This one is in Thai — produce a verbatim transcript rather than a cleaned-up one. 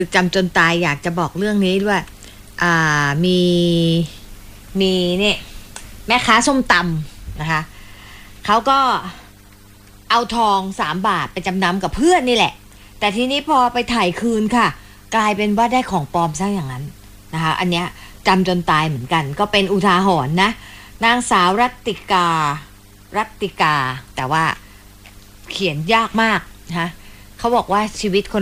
จำจนตายอยากจะบอกเรื่องนี้ด้วยอ่ามีมีเนี่ยแม่ค้าส้มตำนะคะเขาก็เอาทองสามบาทไปจำนำกับเพื่อนนี่แหละแต่ทีนี้พอไปถ่ายคืนค่ะกลายเป็นว่าได้ของปลอมซะอย่างนั้นนะคะอันเนี้ยจำจนตายเหมือนกันก็เป็นอุทาหรณ์นะนางสาวรัตติการัตติกาแต่ว่าเขียนยากมากนะคะเขาบอกว่าชีวิตคน